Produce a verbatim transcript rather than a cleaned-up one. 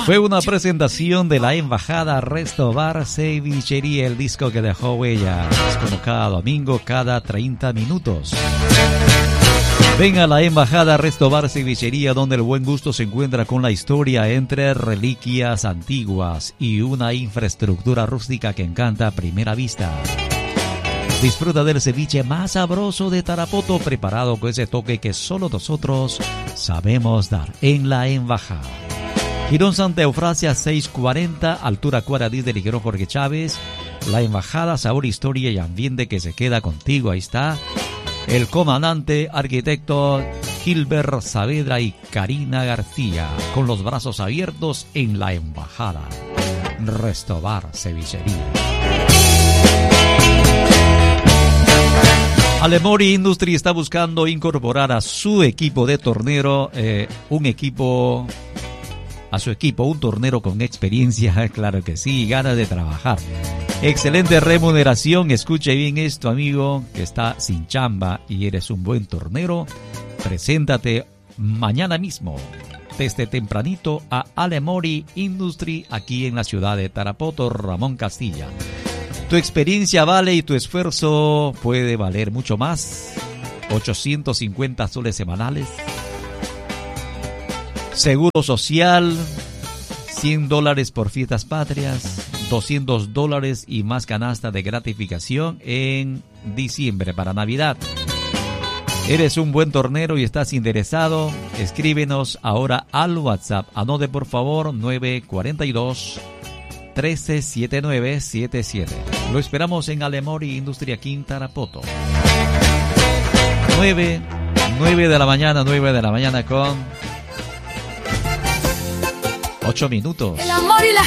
Fue una presentación de la Embajada Resto Bar Cevichería, el disco que dejó huellas, como cada domingo, cada treinta minutos. Ven a la Embajada Resto Bar Cevichería, donde el buen gusto se encuentra con la historia entre reliquias antiguas y una infraestructura rústica que encanta a primera vista. Disfruta del ceviche más sabroso de Tarapoto, preparado con ese toque que solo nosotros sabemos dar en la Embajada. Girón Santa Eufrasia seiscientos cuarenta, altura cuadra diez del Girón Jorge Chávez. La Embajada, sabor, historia y ambiente que se queda contigo. Ahí está el comandante arquitecto Gilbert Saavedra y Karina García, con los brazos abiertos en la Embajada Resto Bar Cevichería. Alemori Industry está buscando incorporar a su equipo de tornero, eh, un equipo, a su equipo, un tornero con experiencia, claro que sí, ganas de trabajar. Excelente remuneración, escuche bien esto, amigo, que está sin chamba y eres un buen tornero. Preséntate mañana mismo, desde tempranito, a Alemori Industry, aquí en la ciudad de Tarapoto, Ramón Castilla. Tu experiencia vale y tu esfuerzo puede valer mucho más. ochocientos cincuenta soles semanales. Seguro social, cien dólares por fiestas patrias, doscientos dólares y más canasta de gratificación en diciembre para Navidad. ¿Eres un buen tornero y estás interesado? Escríbenos ahora al WhatsApp. Anote por favor nueve cuatro dos, trece setenta y nueve setenta y siete. Lo esperamos en Alemori Industria aquí en Tarapoto. nueve, nueve de la mañana, nueve de la mañana con ocho minutos. El amor y la